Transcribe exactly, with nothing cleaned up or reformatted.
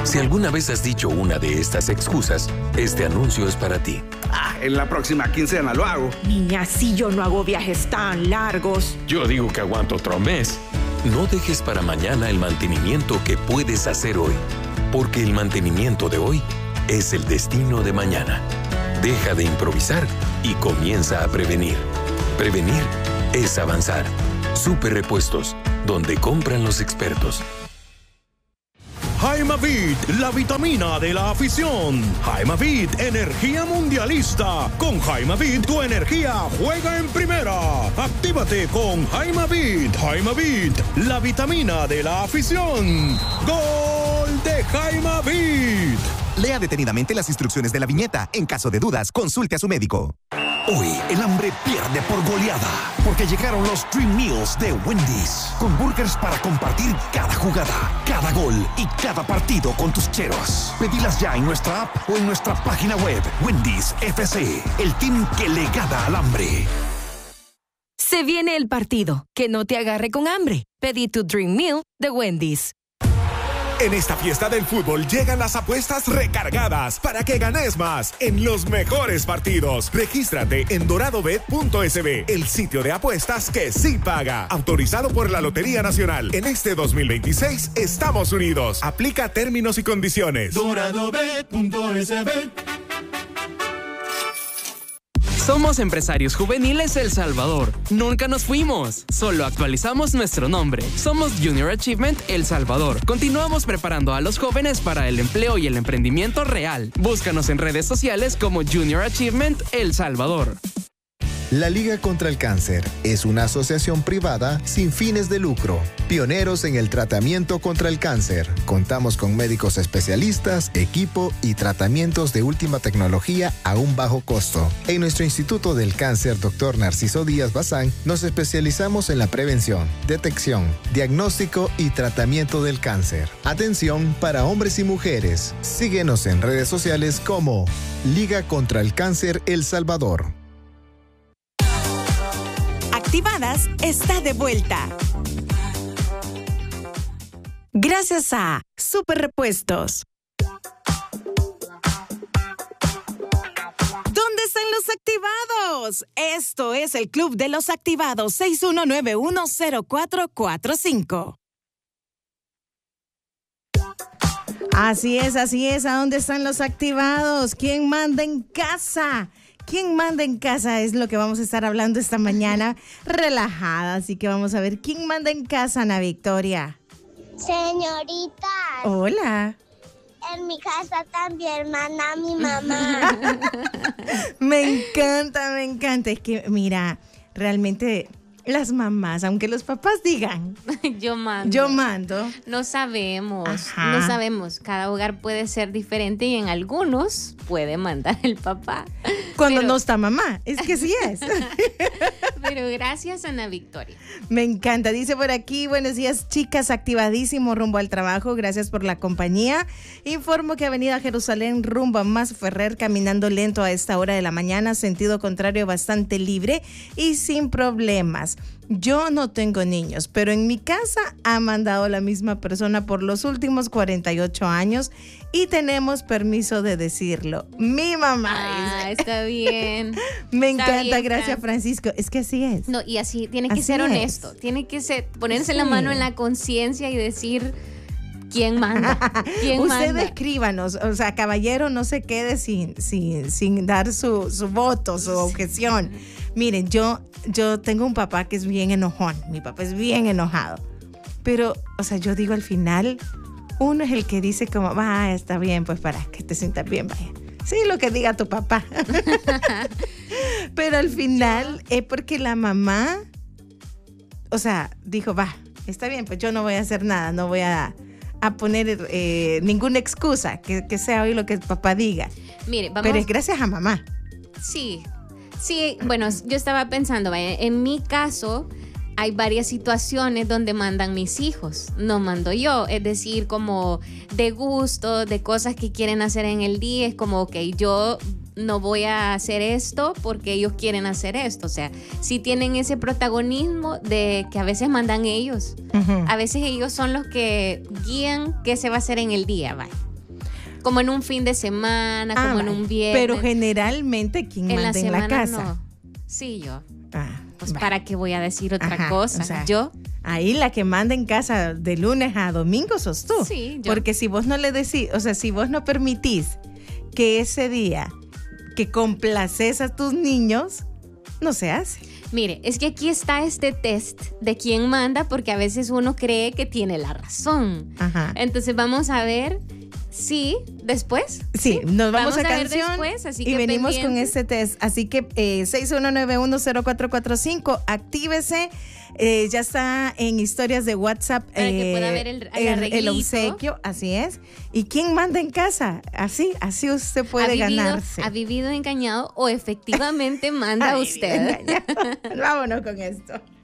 Si alguna vez has dicho una de estas excusas, este anuncio es para ti. Ah, en la próxima quincena lo hago. Niña, si yo no hago viajes tan largos. Yo digo que aguanto otro mes. No dejes para mañana el mantenimiento que puedes hacer hoy, porque el mantenimiento de hoy es el destino de mañana. Deja de improvisar y comienza a prevenir. Prevenir es avanzar. Super Repuestos, donde compran los expertos. Jaimavit, la vitamina de la afición. Jaimavit, energía mundialista. Con Jaimavit, tu energía juega en primera. Actívate con Jaimavit. Jaimavit, la vitamina de la afición. ¡Gol de Jaimavit! Lea detenidamente las instrucciones de la viñeta. En caso de dudas, consulte a su médico. Hoy el hambre pierde por goleada, porque llegaron los Dream Meals de Wendy's, con burgers para compartir cada jugada, cada gol y cada partido con tus cheros. Pedilas ya en nuestra app o en nuestra página web. Wendy's F C, el team que le gana al hambre. Se viene el partido, que no te agarre con hambre. Pedí tu Dream Meal de Wendy's. En esta fiesta del fútbol llegan las apuestas recargadas para que ganes más en los mejores partidos. Regístrate en doradobet punto es be, el sitio de apuestas que sí paga. Autorizado por la Lotería Nacional. En este dos mil veintiséis estamos unidos. Aplica términos y condiciones. doradobet punto es be. Somos Empresarios Juveniles El Salvador. Nunca nos fuimos, solo actualizamos nuestro nombre. Somos Junior Achievement El Salvador. Continuamos preparando a los jóvenes para el empleo y el emprendimiento real. Búscanos en redes sociales como Junior Achievement El Salvador. La Liga contra el Cáncer es una asociación privada sin fines de lucro, pioneros en el tratamiento contra el cáncer. Contamos con médicos especialistas, equipo y tratamientos de última tecnología a un bajo costo. En nuestro Instituto del Cáncer, doctor Narciso Díaz Bazán, nos especializamos en la prevención, detección, diagnóstico y tratamiento del cáncer. Atención para hombres y mujeres. Síguenos en redes sociales como Liga contra el Cáncer El Salvador. Activadas está de vuelta. Gracias a Super Repuestos. ¿Dónde están los activados? Esto es el Club de los Activados, seis uno nueve uno cero cuatro cuatro cinco. Así es, así es. ¿A dónde están los activados? ¿Quién manda en casa? ¿Quién manda en casa? Es lo que vamos a estar hablando esta mañana, relajada. Así que vamos a ver quién manda en casa, Ana Victoria. Señorita. Hola. En mi casa también manda mi mamá. Me encanta, me encanta. Es que, mira, realmente las mamás, aunque los papás digan yo mando. Yo mando. No sabemos, Ajá. no sabemos. Cada hogar puede ser diferente y en algunos puede mandar el papá. Cuando Pero... no está mamá, es que sí es. Pero gracias, Ana Victoria. Me encanta. Dice por aquí, buenos días, chicas, activadísimo rumbo al trabajo. Gracias por la compañía. Informo que Avenida Jerusalén rumbo a Mas Ferrer, caminando lento a esta hora de la mañana, sentido contrario bastante libre y sin problemas. Yo no tengo niños, pero en mi casa ha mandado la misma persona por los últimos cuarenta y ocho años y tenemos permiso de decirlo. Mi mamá. Ah, dice. está bien. Me Está encanta, bien, gracias, Fran. Francisco. Es que así es. No, y así tiene que Así ser es. honesto. Tiene que ser, ponerse Sí. la mano en la conciencia y decir quién manda. ¿Quién Usted manda? escríbanos, o sea, caballero, no se quede sin, sin, sin dar su, su voto, su objeción. Miren, yo, yo tengo un papá que es bien enojón, mi papá es bien enojado, pero, o sea, yo digo al final, uno es el que dice como, va, está bien, pues para que te sientas bien, vaya. Sí, lo que diga tu papá. Pero al final es porque la mamá, o sea, dijo, va, está bien, pues yo no voy a hacer nada, no voy a... a poner eh, ninguna excusa, que, que sea hoy lo que el papá diga. Mire, vamos. Pero es gracias a mamá. Sí, sí, bueno, yo estaba pensando, vaya, en mi caso hay varias situaciones donde mandan mis hijos, no mando yo, es decir, como de gusto, de cosas que quieren hacer en el día, es como, ok, yo no voy a hacer esto porque ellos quieren hacer esto, o sea, sí tienen ese protagonismo de que a veces mandan ellos, uh-huh. A veces ellos son los que guían qué se va a hacer en el día, vaya. Como en un fin de semana, Ah, como en vale. un viernes. Pero generalmente, ¿quién en manda la en la semana casa? no. Sí, yo. Ah, Pues va. para qué voy a decir otra Ajá, cosa. o sea, yo. Ahí la que manda en casa de lunes a domingo sos tú. Sí, yo. Porque si vos no le decís, o sea, si vos no permitís que ese día que complaces a tus niños, no se hace. Mire, es que aquí está este test de quién manda, porque a veces uno cree que tiene la razón. Ajá. Entonces vamos a ver si después. Sí, nos vamos, Vamos a, a ver canción después, así y que venimos con pendientes. este test. Así que eh, seis uno nueve uno cero cuatro cuatro cinco, actívese. Eh, ya está en historias de WhatsApp Para que pueda ver el- el el arreglito. obsequio, así es. ¿Y quién manda en casa? Así, así usted puede ¿Ha vivido, ganarse. ¿Ha vivido engañado o efectivamente manda Ha usted? vivido engañado. Vámonos con esto.